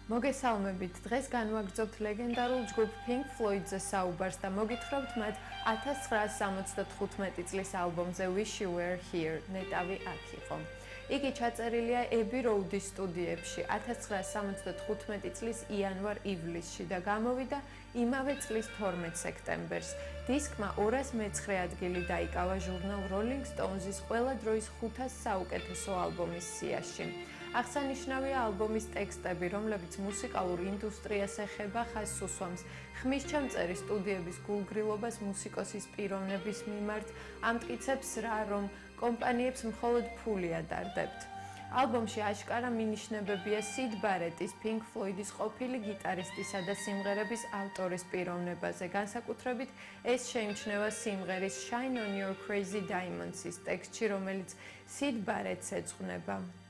მოგესალმებით. დღეს განვაგრძობთ ლეგენდარულ ჯგუფ Pink Floyd-ზე საუბარს და მოგითხრობთ მათ 1975 წლის ალბომზე Wish You Were Here, ნეტავი აქ იყო. იგი ჩაწერილია Abbey Road-ის სტუდიებში 1975 წლის იანვარ-ივლისში და გამოვიდა იმავე წლის 12 სექტემბერს. დისკმა 209 ადგილი დაიკავა ჟურნალ Rolling Stones-ის ყველა დროის 500 საუკეთესო ალბომის სიაში. აღსანიშნავია ალბომის ტექსტები, რომლებიც მუსიკალურ ინდუსტრიას ეხება, ხაზს უსვამს ხმის ჩამწერი სტუდიების გულგრილობას მუსიკოსის პიროვნების მიმართ, ამტკიცებს რა, რომ კომპანიებს მხოლოდ ფული ადარდებთ. ალბომში აშკარა მინიშნებებია სიდ ბარეტის, Pink Floyd-ის ყოფილი გიტარისტისა და სიმღერების ავტორის პიროვნებაზე, განსაკუთრებით ეს შეიმჩნევა სიმღერის Shine on Your Crazy Diamonds-ის ტექსტში, რომელიც სიდ ბარეტს ეძღვნება.